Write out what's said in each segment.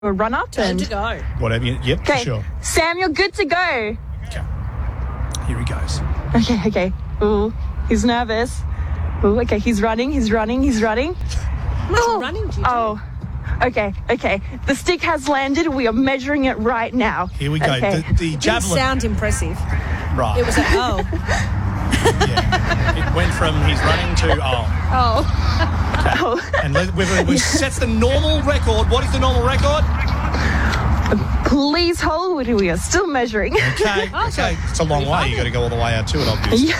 a run up Time and to go. Whatever. Yep, for okay, sure. Sam, you're good to go. Okay. Here he goes. Okay. Ooh, he's nervous. Ooh, okay, he's running. How much running do you do? Oh, okay. The stick has landed. We are measuring it right now. Here we go. Okay. The Didn't javelin. sound impressive. Right. It was like, oh. Yeah. It went from he's running to Oh. And we set the normal record. What is the normal record? Please hold. We are still measuring. Okay. Okay. It's a long way. You got to go all the way out to it, obviously.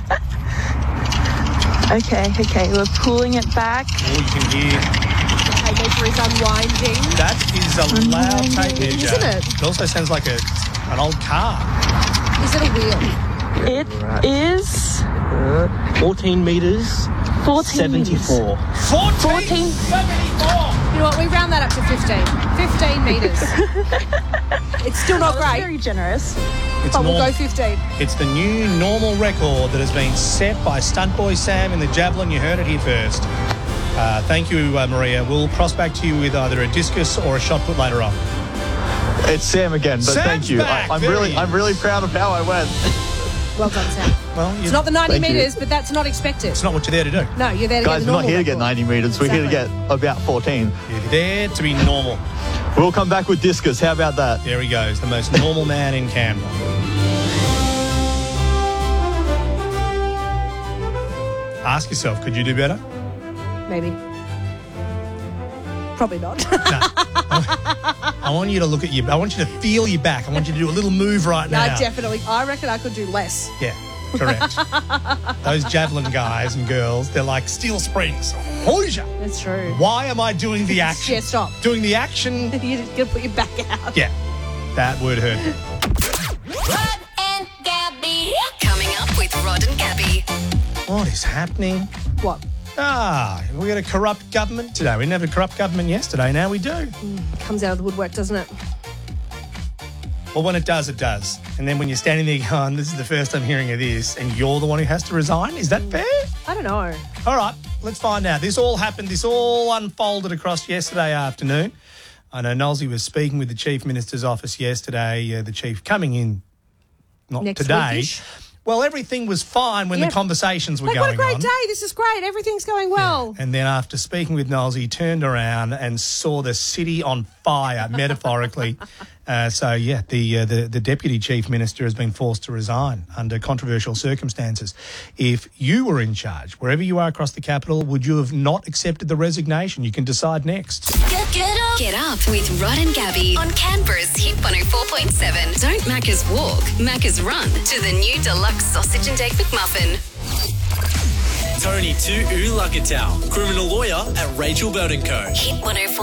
Okay. We're pulling it back. Oh, you can hear. Tape measure is unwinding. That is a loud tape measure. Isn't it? It also sounds like an old car. Is it a wheel? It is 14 metres, 14 74. 1474. You know what? We round that up to 15. 15 metres. It's still not great, very generous. It's but we'll normal. go 15. It's the new normal record that has been set by Stunt Boy Sam in the javelin. You heard it here first. Thank you, Maria. We'll cross back to you with either a discus or a shot put later on. It's Sam again, but Sam's thank you. back. I'm Very- really proud of how I went. Well done, Sam. Well, It's not the 90 Thank you. metres, but that's not expected. it's not what you're there to do. No, you're there to Guys, get the we're not normal here to get record. 90 metres. We're here to get Exactly. about 14. You're there to be normal. We'll come back with discus. How about that? There he goes, the most normal man in Canberra. Ask yourself, could you do better? Maybe. Probably not. I want you to look at you. I want you to feel your back. I want you to do a little move right No, now. definitely. I reckon I could do less. Yeah, correct. Those javelin guys and girls, they're like steel springs. Hoja. That's true. Why am I doing the action? Yeah, stop. Doing the action? You're going to put your back out. Yeah, that would hurt. Rod and Gabby. Coming up with Rod and Gabby. What is happening? What? We got a corrupt government today. We didn't have a corrupt government yesterday. Now we do. Comes out of the woodwork, doesn't it? Well, when it does, it does. And then when you're standing there going, this is the first I'm hearing of this, and you're the one who has to resign, is that fair? I don't know. All right, let's find out. This all happened, this all unfolded across yesterday afternoon. I know Nolsey was speaking with the Chief Minister's office yesterday, the Chief coming in, not Next today. week-ish. Well, everything was fine when Yep. the conversations were Like, going what a great on. day. This is great. Everything's going well. And then after speaking with Knowles, he turned around and saw the city on fire, metaphorically. The Deputy Chief Minister has been forced to resign under controversial circumstances. If you were in charge, wherever you are across the capital, would you have not accepted the resignation? You can decide next. Get up with Rod and Gabby on Canberra's Hit 104.7. Don't Macca's walk, Macca's run to the new deluxe sausage and egg McMuffin. Tony to Ulakatau, criminal lawyer at Rachel Burton Co. Hit 104.